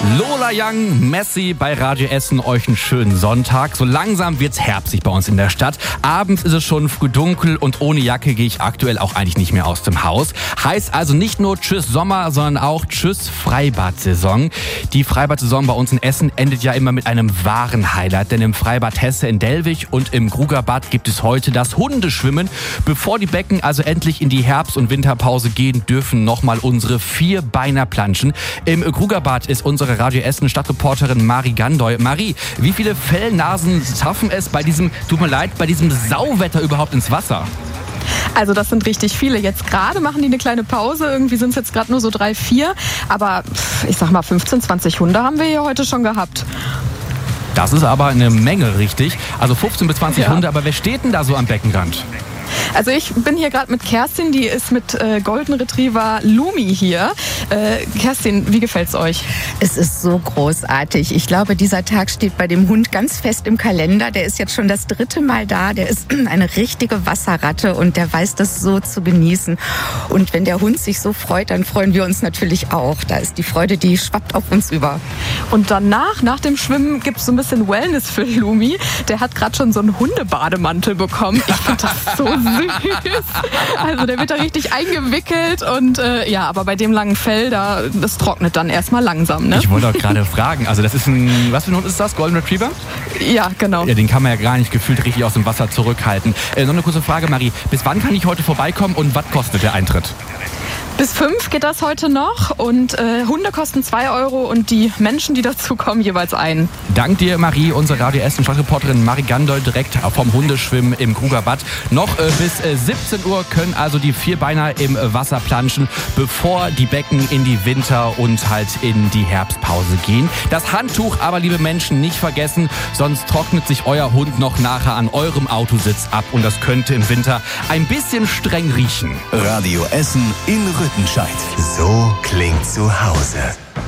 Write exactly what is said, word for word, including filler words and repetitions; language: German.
Lola Young, Messi bei Radio Essen, euch einen schönen Sonntag. So langsam wird's herbstlich bei uns in der Stadt. Abends ist es schon früh dunkel und ohne Jacke gehe ich aktuell auch eigentlich nicht mehr aus dem Haus. Heißt also nicht nur Tschüss Sommer, sondern auch Tschüss Freibad-Saison. Die Freibad-Saison bei uns in Essen endet ja immer mit einem wahren Highlight, denn im Freibad Hesse in Dellwig und im Grugerbad gibt es heute das Hundeschwimmen. Bevor die Becken also endlich in die Herbst- und Winterpause gehen, dürfen nochmal unsere Vierbeiner planschen. Im Grugerbad ist unsere Radio Essen Stadtreporterin Marie Gandoy. Marie, wie viele Fellnasen schaffen es bei diesem, tut mir leid, bei diesem Sauwetter überhaupt ins Wasser? Also das sind richtig viele. Jetzt gerade machen die eine kleine Pause. Irgendwie sind es jetzt gerade nur so drei, vier. Aber ich sag mal, fünfzehn, zwanzig Hunde haben wir hier heute schon gehabt. Das ist aber eine Menge, richtig. Also fünfzehn bis zwanzig Ja. Hunde. Aber wer steht denn da so am Beckenrand? Also ich bin hier gerade mit Kerstin, die ist mit äh, Golden Retriever Lumi hier. Äh, Kerstin, wie gefällt's euch? Es ist so großartig. Ich glaube, dieser Tag steht bei dem Hund ganz fest im Kalender. Der ist jetzt schon das dritte Mal da. Der ist eine richtige Wasserratte und der weiß das so zu genießen. Und wenn der Hund sich so freut, dann freuen wir uns natürlich auch. Da ist die Freude, die schwappt auf uns über. Und danach, nach dem Schwimmen, gibt's so ein bisschen Wellness für Lumi. Der hat gerade schon so einen Hundebademantel bekommen. Ich finde das so süß. Also der wird da richtig eingewickelt und äh, ja, aber bei dem langen Fell, da, das trocknet dann erstmal langsam, ne? Ich wollte doch gerade fragen, also das ist ein, was für ein Hund ist das? Golden Retriever? Ja, genau. Ja, den kann man ja gar nicht gefühlt richtig aus dem Wasser zurückhalten. Äh, noch eine kurze Frage, Marie. Bis wann kann ich heute vorbeikommen und was kostet der Eintritt? Bis fünf geht das heute noch und äh, Hunde kosten zwei Euro und die Menschen, die dazu kommen, jeweils einen. Dank dir, Marie, unsere Radio Essen Stadtreporterin Marie Gandoy direkt vom Hundeschwimmen im Grugerbad. Noch äh, bis äh, siebzehn Uhr können also die Vierbeiner im äh, Wasser planschen, bevor die Becken in die Winter- und halt in die Herbstpause gehen. Das Handtuch aber, liebe Menschen, nicht vergessen, sonst trocknet sich euer Hund noch nachher an eurem Autositz ab und das könnte im Winter ein bisschen streng riechen. Radio Essen in Rüttenscheid. So klingt zu Hause.